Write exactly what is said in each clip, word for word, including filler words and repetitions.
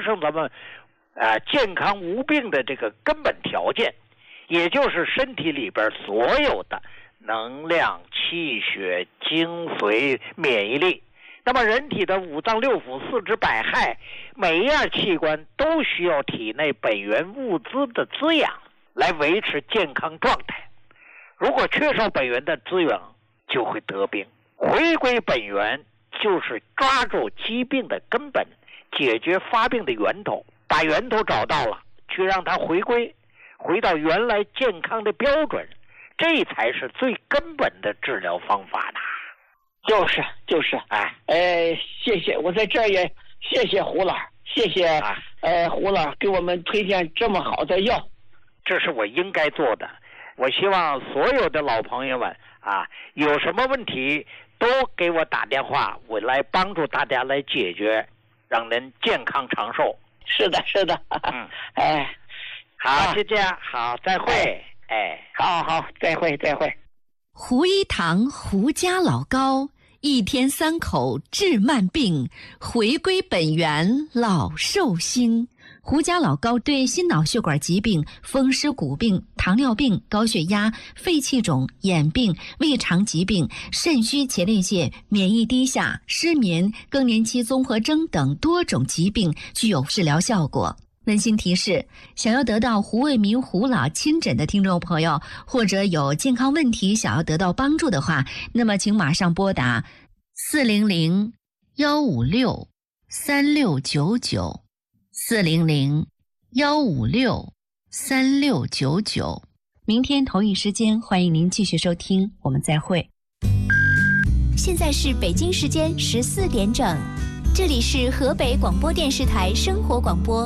生咱们啊、呃、健康无病的这个根本条件，也就是身体里边所有的能量、气血、精髓、免疫力。那么人体的五脏六腑、四肢百骸，每一样器官都需要体内本源物资的滋养来维持健康状态。如果缺少本源的滋养，就会得病。回归本源就是抓住疾病的根本，解决发病的源头，把源头找到了，去让它回归，回到原来健康的标准，这才是最根本的治疗方法呢。 就是就是哎， 呃，谢谢，我在这儿也谢谢胡老，谢谢、啊、呃胡老给我们推荐这么好的药， 这是我应该做的。我希望所有的老朋友们啊，有什么问题都给我打电话，我来帮助大家来解决，让人健康长寿。 是的，是的， 嗯， 哎， 好，啊、就这样，好，再会，哎，哎好好，再会，再会。 胡一堂胡家老高，一天三口治慢病，回归本源老寿星。胡家老高对心脑血管疾病、风湿骨病、糖尿病、高血压、肺气肿、眼病、胃肠疾病、肾虚前列腺、免疫低下、失眠、更年期综合征等多种疾病具有治疗效果。温馨提示：想要得到胡卫民胡老亲诊的听众朋友，或者有健康问题想要得到帮助的话，那么请马上拨打四零零幺五六三六九九四零零幺五六三六九九。明天同一时间，欢迎您继续收听，我们再会。 现在是北京时间十四点整，这里是河北广播电视台生活广播。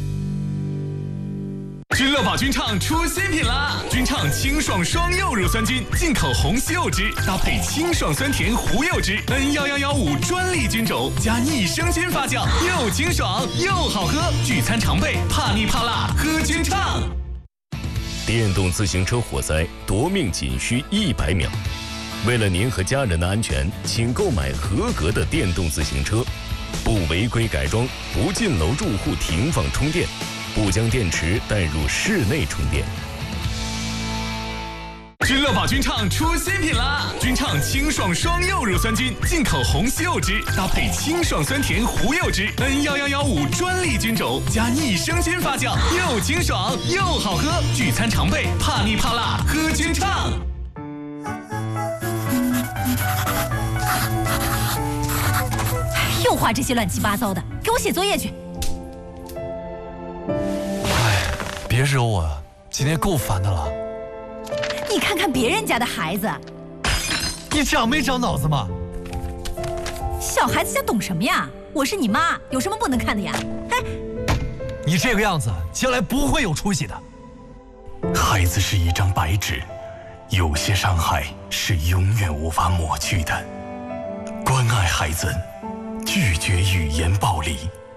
君乐宝君畅出新品啦！君畅清爽双柚乳酸菌，进口红西柚汁搭配清爽酸甜胡柚汁 N 一一一五专利菌种，加益生菌发酵，又清爽又好喝。聚餐常备，怕腻怕辣喝君畅。 电动自行车火灾夺命仅需一百秒，为了您和家人的安全，请购买合格的电动自行车，不违规改装，不进楼住户停放充电，不将电池带入室内充电。 君乐宝君畅出新品啦！君畅清爽双柚乳酸菌，进口红西柚汁搭配清爽酸甜胡柚汁 N 一一一五专利菌种，加益生菌发酵，又清爽又好喝。聚餐常备，怕腻怕辣喝君畅。 又画这些乱七八糟的，给我写作业去。 哎，别惹我啊，今天够烦的了。 你看看别人家的孩子， 你长没长脑子吗？ 小孩子家懂什么呀？我是你妈，有什么不能看的呀？哎， 你这个样子，将来不会有出息的。 孩子是一张白纸，有些伤害是永远无法抹去的。关爱孩子，拒绝语言暴力。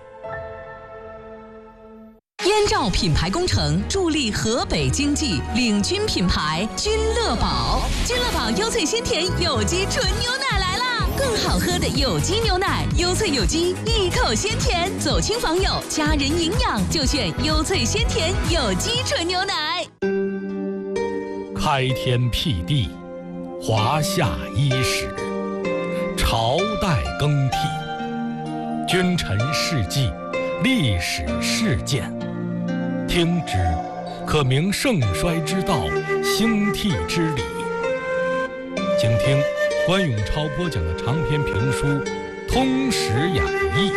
燕赵品牌工程助力河北经济，领军品牌君乐宝。君乐宝优萃鲜甜有机纯牛奶来啦！更好喝的有机牛奶，优萃有机，一口鲜甜，走亲访友，家人营养就选优萃鲜甜有机纯牛奶。 开天辟地，华夏伊始，朝代更替，君臣事迹，历史事件。听之，可明盛衰之道，兴替之理。请听关永超播讲的长篇评书《通史演义》。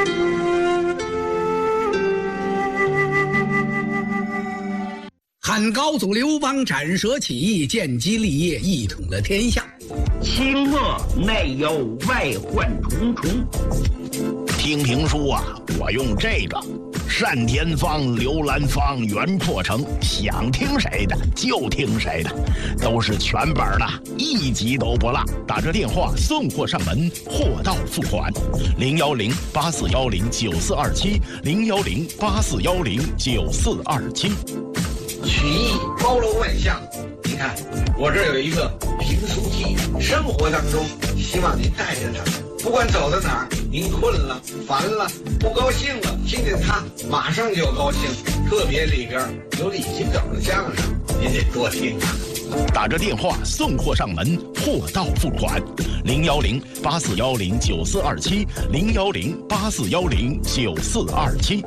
汉高祖刘邦斩蛇起义，建基立业，一统了天下。 清末内忧外患重重。 听评书啊，我用这个单田芳、刘兰芳、袁破城，想听谁的就听谁的，都是全本的，一集都不落。打这电话送货上门，货到付款。零幺零八四幺零九四二七，零幺零八四幺零九四二七。 曲艺包罗万象，你看我这有一个评书机，生活当中希望您带着它不管走到哪儿，您困了、烦了、不高兴了，听见他马上就高兴。特别里边有李金斗的相声，您得多听啊。 打着电话送货上门，货到付款，零幺零八四幺零九四二七，零幺零八四幺零九四二七。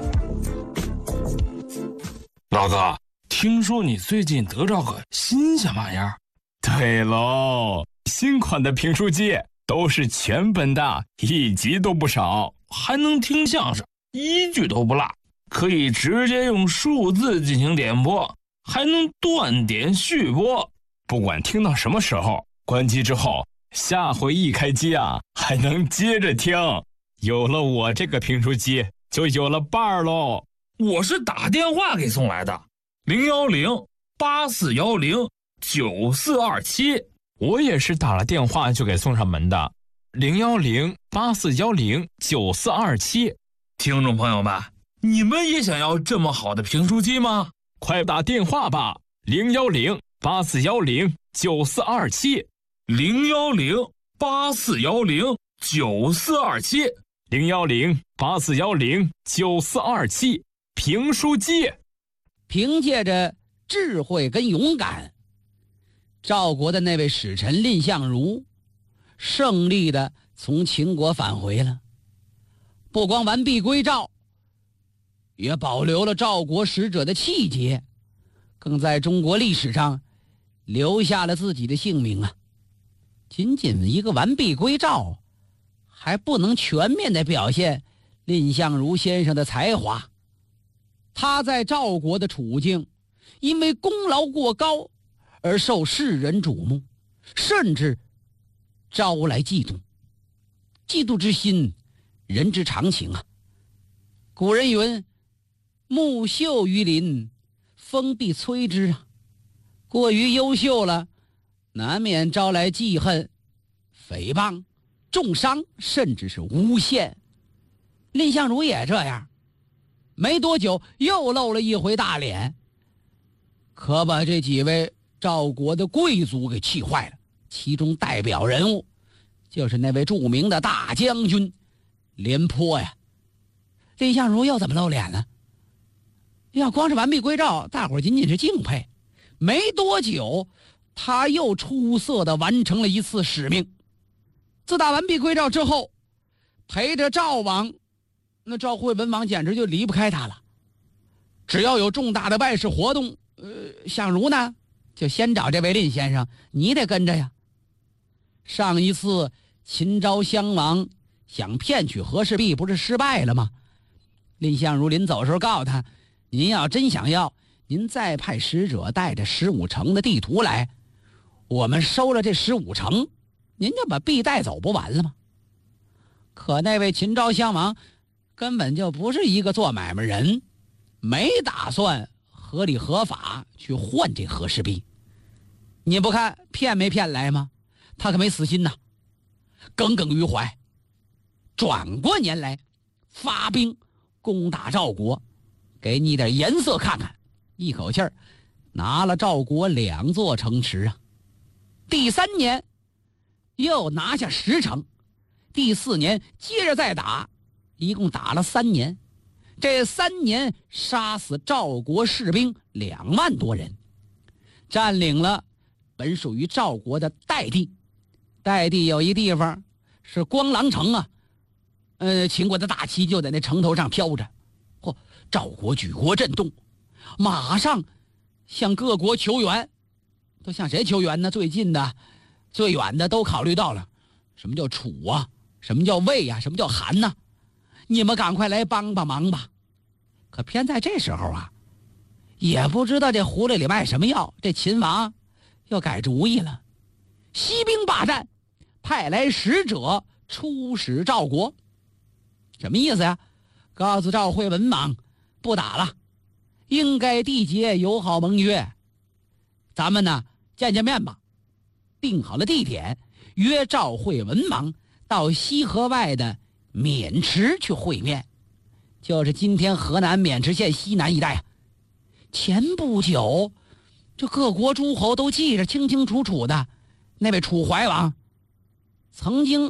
老哥，听说你最近得着个新鲜玩意儿？ 对喽，新款的评书机都是全本的，一集都不少， 还能听相声，一句都不落，可以直接用数字进行点播，还能断点续播。 不管听到什么时候，关机之后，下回一开机啊，还能接着听。有了我这个评书机，就有了伴儿喽。 我是打电话给送来的，零幺零八四幺零九四二七。 我也是打了电话就给送上门的，零幺零八四幺零九四二七。 听众朋友们，你们也想要这么好的评书机吗？ 快打电话吧，零幺零八四幺零九四二七， 零幺零八四幺零九四二七， 零幺零八四幺零九四二七。评书机， 凭借着智慧跟勇敢，赵国的那位使臣蔺相如胜利的从秦国返回了，不光完璧归赵，也保留了赵国使者的气节，更在中国历史上留下了自己的姓名啊！仅仅一个完璧归赵，还不能全面的表现蔺相如先生的才华。他在赵国的处境，因为功劳过高而受世人瞩目，甚至招来嫉妒。嫉妒之心，人之常情啊。古人云：“木秀于林，风必摧之啊。”过于优秀了，难免招来记恨、诽谤、重伤，甚至是诬陷。蔺相如也这样。没多久又露了一回大脸，可把这几位赵国的贵族给气坏了。其中代表人物就是那位著名的大将军廉颇呀。蔺相如又怎么露脸了？要光是完璧归赵，大伙仅仅是敬佩。没多久他又出色的完成了一次使命。自打完璧归赵之后，陪着赵王，那赵惠文王简直就离不开他了。只要有重大的外事活动，呃，相如呢就先找这位蔺先生，你得跟着呀。上一次秦昭襄王想骗取和氏璧，不是失败了吗？蔺相如临走的时候告诉他，您要真想要，您再派使者带着十五城的地图来，我们收了这十五城，您就把璧带走不完了吗？可那位秦昭襄王根本就不是一个做买卖人，没打算合理合法去换这和氏璧。你不看骗没骗来吗？他可没死心呐，耿耿于怀。转过年来发兵攻打赵国，给你点颜色看看，一口气儿拿了赵国两座城池啊。第三年又拿下十城，第四年接着再打，一共打了三年。这三年杀死赵国士兵两万多人，占领了本属于赵国的代地。代地有一地方是光狼城啊，呃，秦国的大旗就在那城头上飘着。嚯，赵国举国震动，马上向各国求援。都向谁求援呢？最近的、最远的都考虑到了。什么叫楚啊？什么叫魏啊？什么叫韩呢？你们赶快来帮帮忙吧。可偏在这时候啊，也不知道这狐狸里卖什么药，这秦王又改主意了，息兵罢战，派来使者出使赵国。什么意思呀？告诉赵惠文王，不打了，应该缔结友好盟约，咱们呢见见面吧。定好了地点，约赵惠文王到西河外的渑池去会面，就是今天河南渑池县西南一带啊。前不久这各国诸侯都记着清清楚楚的，那位楚怀王曾经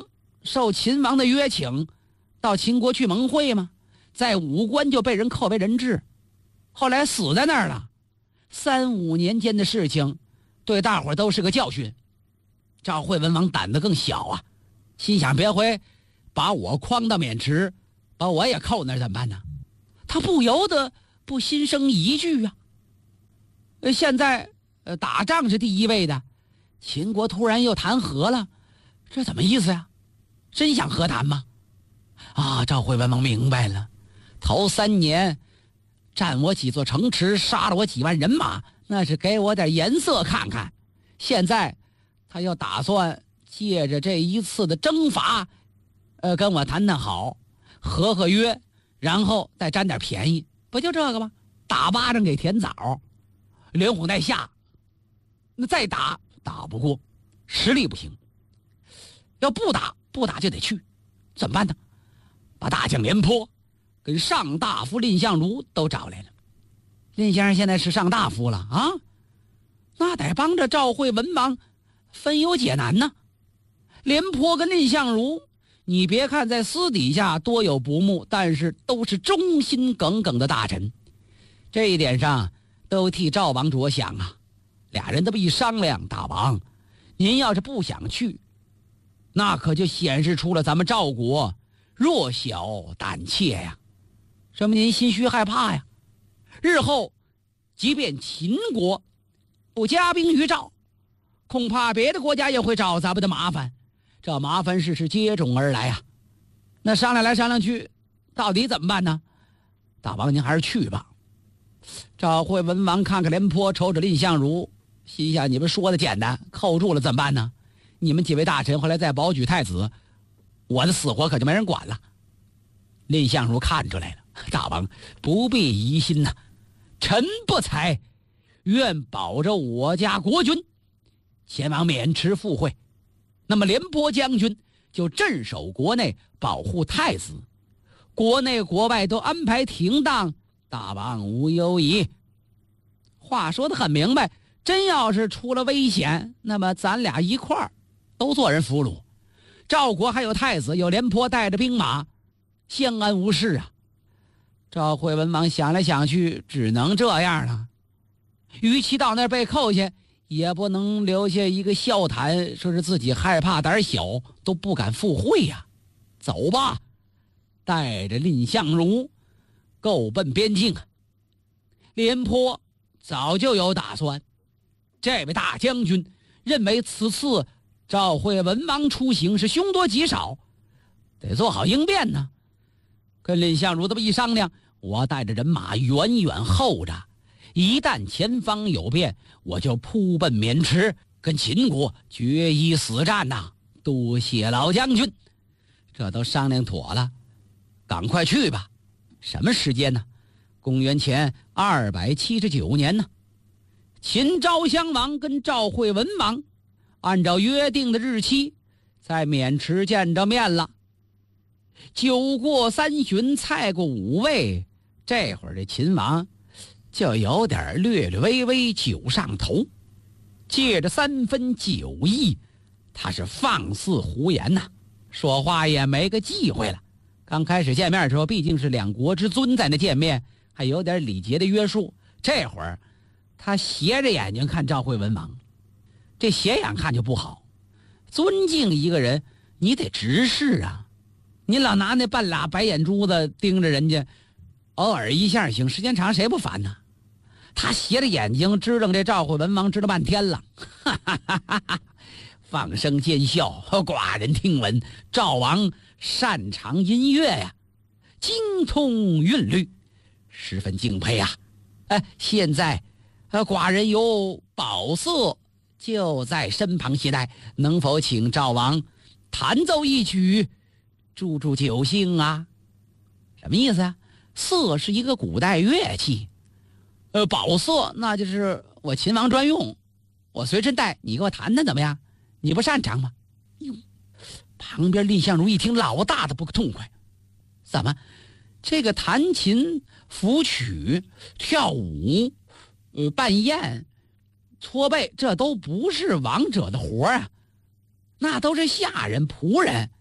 受秦王的约请，到秦国去盟会吗？在武关就被人扣为人质，后来死在那儿了。三五年间的事情，对大伙儿都是个教训。赵惠文王胆子更小啊，心想别回把我诓到渑池，把我也扣那儿怎么办呢？他不由得不心生疑惧啊。呃，现在呃打仗是第一位的，秦国突然又谈和了，这怎么意思呀？真想和谈吗？啊，赵惠文王明白了，头三年占我几座城池，杀了我几万人马，那是给我点颜色看看。现在他又打算借着这一次的征伐，呃，跟我谈谈好，和和约，然后再占点便宜，不就这个吗？打巴掌给甜枣，连哄带吓，那再打打不过，实力不行。要不打不打就得去，怎么办呢？把大将廉颇跟上大夫蔺相如都找来了。蔺先生现在是上大夫了啊，那得帮着赵惠文王分忧解难呢。廉颇跟蔺相如，你别看在私底下多有不睦，但是都是忠心耿耿的大臣，这一点上都替赵王着想啊。俩人这么一商量，大王，您要是不想去，那可就显示出了咱们赵国弱小胆怯呀。什么您心虚害怕呀？日后即便秦国不加兵于赵，恐怕别的国家也会找咱们的麻烦，这麻烦事是接踵而来啊。那商量来商量去，到底怎么办呢？大王您还是去吧。赵惠文王看看廉颇，瞅瞅蔺相如，心想你们说的简单，扣住了怎么办呢？你们几位大臣后来再保举太子，我的死活可就没人管了。蔺相如看出来了，大王不必疑心呐、啊，臣不才，愿保着我家国君前往渑池赴会，那么廉颇将军就镇守国内，保护太子，国内国外都安排停当，大王无忧疑。话说得很明白，真要是出了危险，那么咱俩一块儿都做人俘虏，赵国还有太子，有廉颇带着兵马，相安无事啊。赵惠文王想来想去，只能这样了。与其到那儿被扣下，也不能留下一个笑谈，说是自己害怕胆小都不敢赴会呀、啊。走吧，带着蔺相如够奔边境。廉颇早就有打算，这位大将军认为此次赵惠文王出行是凶多吉少，得做好应变呢。跟蔺相如这么一商量，我带着人马远远后着，一旦前方有变，我就扑奔渑池，跟秦国决一死战呐！多谢老将军，这都商量妥了，赶快去吧。什么时间呢？公元前二百七十九年呢。秦昭襄王跟赵惠文王按照约定的日期，在渑池见着面了。酒过三巡，菜过五味，这会儿这秦王就有点略略微微酒上头，借着三分酒意，他是放肆胡言呐、啊，说话也没个忌讳了。刚开始见面的时候，毕竟是两国之尊在那见面，还有点礼节的约束。这会儿他斜着眼睛看赵惠文王，这斜眼看就不好。尊敬一个人，你得直视啊。你老拿那半拉白眼珠子盯着人家，偶尔一下行，时间长谁不烦呢？他斜着眼睛支棱这赵惠文王支了半天了，哈哈哈哈哈，放声尖笑。寡人听闻赵王擅长音乐呀，精通韵律，十分敬佩啊。哎，现在呃，寡人有宝瑟就在身旁携带，能否请赵王弹奏一曲，助助酒兴啊？什么意思啊？瑟是一个古代乐器，呃，宝瑟那就是我秦王专用，我随身带，你给我弹弹怎么样？你不擅长吗？哟，旁边蔺相如一听，老大的不痛快，怎么这个弹琴、抚曲、跳舞、呃扮宴、搓背，这都不是王者的活啊，那都是下人仆人，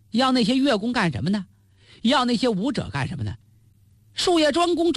要那些乐工干什么呢？要那些舞者干什么呢？术业专攻。